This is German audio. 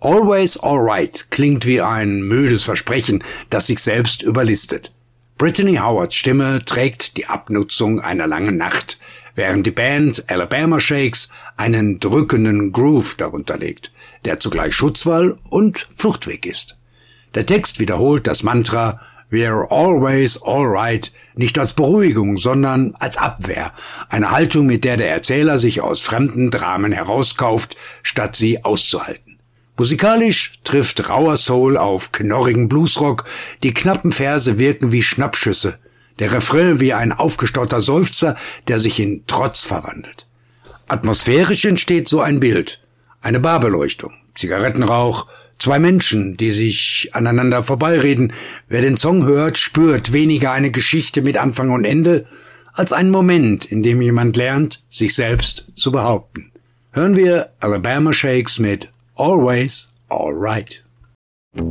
Always Alright klingt wie ein müdes Versprechen, das sich selbst überlistet. Brittany Howards Stimme trägt die Abnutzung einer langen Nacht, während die Band Alabama Shakes einen drückenden Groove darunter legt, der zugleich Schutzwall und Fluchtweg ist. Der Text wiederholt das Mantra "We're always alright" nicht als Beruhigung, sondern als Abwehr, eine Haltung, mit der der Erzähler sich aus fremden Dramen herauskauft, statt sie auszuhalten. Musikalisch trifft rauer Soul auf knorrigen Bluesrock, die knappen Verse wirken wie Schnappschüsse, der Refrain wie ein aufgestauter Seufzer, der sich in Trotz verwandelt. Atmosphärisch entsteht so ein Bild, eine Barbeleuchtung, Zigarettenrauch, zwei Menschen, die sich aneinander vorbeireden. Wer den Song hört, spürt weniger eine Geschichte mit Anfang und Ende, als einen Moment, in dem jemand lernt, sich selbst zu behaupten. Hören wir Alabama Shakes mit Always Alright.